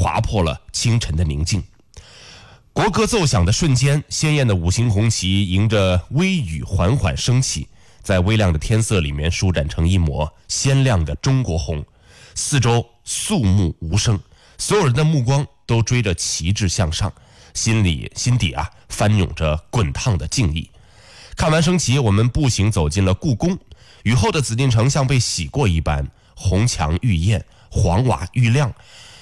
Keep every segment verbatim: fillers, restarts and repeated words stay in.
划破了清晨的宁静。国歌奏响的瞬间，鲜艳的五星红旗迎着微雨缓缓升起，在微亮的天色里面舒展成一抹鲜亮的中国红。四周肃穆无声，所有人的目光都追着旗帜向上，心里心底啊翻涌着滚烫的敬意。看完升旗，我们步行走进了故宫。雨后的紫禁城像被洗过一般，红墙玉燕，黄瓦玉亮，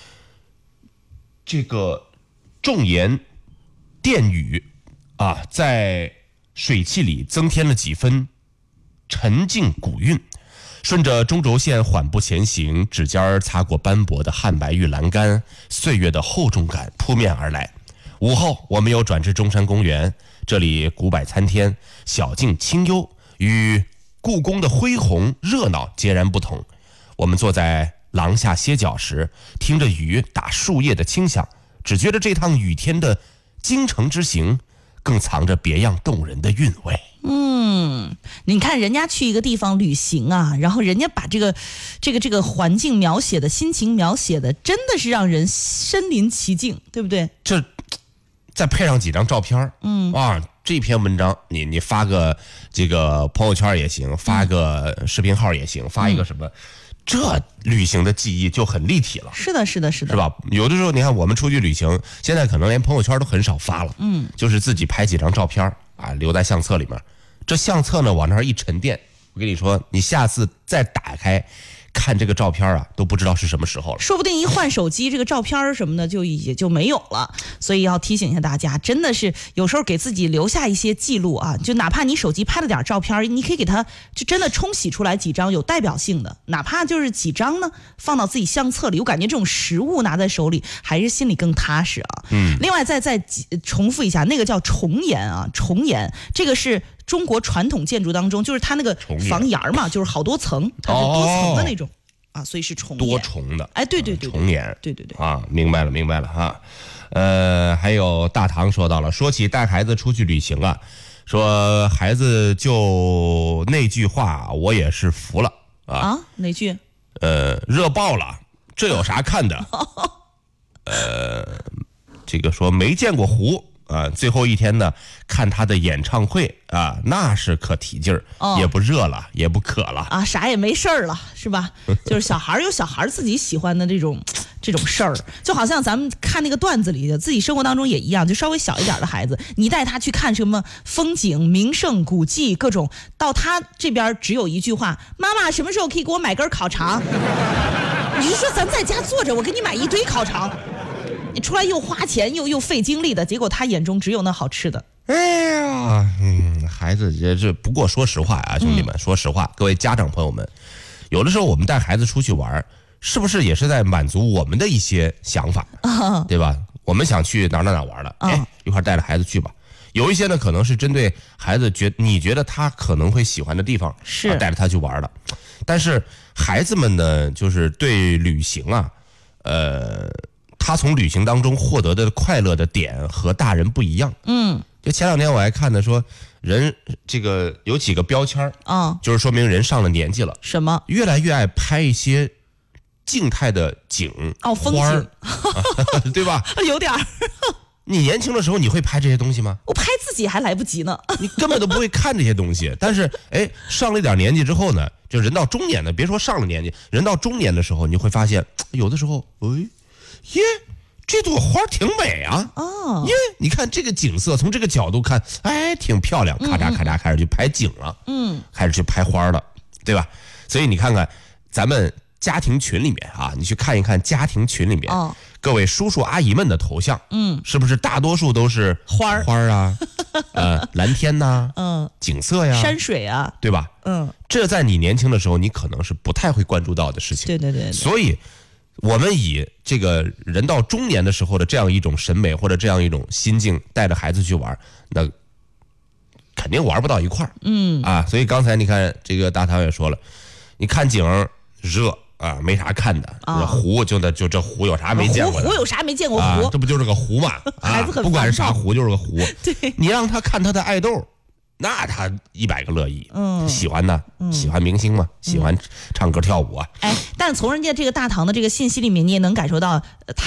这个重檐殿宇啊，在水汽里增添了几分沉静古韵。顺着中轴线缓步前行，指尖擦过斑驳的汉白玉栏杆，岁月的厚重感扑面而来。午后，我们又转至中山公园，这里古柏参天，小径清幽，与故宫的恢宏热闹截然不同。我们坐在廊下歇脚时，听着雨打树叶的轻响，只觉得这趟雨天的京城之行更藏着别样动人的韵味。 嗯，你看人家去一个地方旅行啊，然后人家把这个这个这个环境描写的心情描写的真的是让人身临其境，对不对？ 这再配上几张照片，嗯啊，这篇文章你你发个这个朋友圈也行，发个视频号也行，发一个什么、嗯、这旅行的记忆就很立体了。 是的是的是的， 是吧？有的时候你看我们出去旅行，现在可能连朋友圈都很少发了， 嗯， 就是自己拍几张照片啊，留在相册里面。这相册呢往那儿一沉淀，我跟你说，你下次再打开看这个照片啊，都不知道是什么时候了。 说不定一换手机，这个照片什么的就也就没有了。所以要提醒一下大家，真的是有时候给自己留下一些记录啊，就哪怕你手机拍了点照片，你可以给它就真的冲洗出来几张有代表性的，哪怕就是几张呢，放到自己相册里。我感觉这种实物拿在手里，还是心里更踏实啊。嗯。另外再再重复一下，那个叫重檐啊，重檐，这个是中国传统建筑当中，就是它那个房檐嘛，就是好多层，它是多层的那种、哦、啊，所以是重多重的。 哎，对对 对, 对， 重檐， 对对对啊，明白了明白了哈。呃，还有大唐说到了，说起带孩子出去旅行啊，说孩子就那句话，我也是服了啊。 啊，哪句？ 呃，热爆了，这有啥看的？呃，这个说没见过湖。啊，最后一天呢，看他的演唱会啊，那是可提劲儿、哦，也不热了，也不渴了啊，啥也没事儿了，是吧？就是小孩有小孩自己喜欢的这种这种事儿，就好像咱们看那个段子里的，自己生活当中也一样，就稍微小一点的孩子，你带他去看什么风景、名胜、古迹各种，到他这边只有一句话：妈妈什么时候可以给我买根烤肠？你就说咱在家坐着，我给你买一堆烤肠。你出来又花钱又又费精力的，结果他眼中只有那好吃的。 哎呀，嗯，孩子这这不过说实话啊，兄弟们，嗯、说实话，各位家长朋友们，有的时候我们带孩子出去玩，是不是也是在满足我们的一些想法，啊、对吧？我们想去哪哪哪玩了，哎、啊，一块带着孩子去吧。有一些呢，可能是针对孩子觉你觉得他可能会喜欢的地方， 是、 啊、带着他去玩的。但是孩子们呢，就是对旅行啊，呃。他从旅行当中获得的快乐的点和大人不一样。嗯，就前两天我还看的说，人这个有几个标签啊、嗯，就是说明人上了年纪了。 什么？ 越来越爱拍一些静态的景哦，风景， 对吧？ 有点儿。 你年轻的时候你会拍这些东西吗？ 我拍自己还来不及呢。 你根本都不会看这些东西。但是，哎，上了一点年纪之后呢，就人到中年的，别说上了年纪，人到中年的时候，你会发现，有的时候，哎。耶，这朵花挺美啊！哦，耶，你看这个景色，从这个角度看，哎，挺漂亮。咔嚓咔嚓，开始去拍景了，嗯，开始去拍花了，对吧？所以你看看咱们家庭群里面啊，你去看一看家庭群里面，哦、各位叔叔阿姨们的头像，嗯，是不是大多数都是花花啊，呃，蓝天呐、啊，嗯，景色呀， 山水啊， 对吧？嗯，这在你年轻的时候，你可能是不太会关注到的事情。 对对 对, 对， 所以。我们以这个人到中年的时候的这样一种审美或者这样一种心境带着孩子去玩，那肯定玩不到一块儿。嗯啊，所以刚才你看这个大唐也说了，你看景热啊，没啥看的。啊、湖就那就这湖有啥没见过的？ 湖有啥没见过湖、 啊？这不就是个湖嘛？啊、 孩子很不管是啥湖就是个湖。 对， 你让他看他的爱豆。那他一百个乐意，嗯，喜欢呢、嗯，喜欢明星嘛，喜欢唱歌跳舞啊。 哎，但从人家这个大唐的这个信息里面，你也能感受到，他。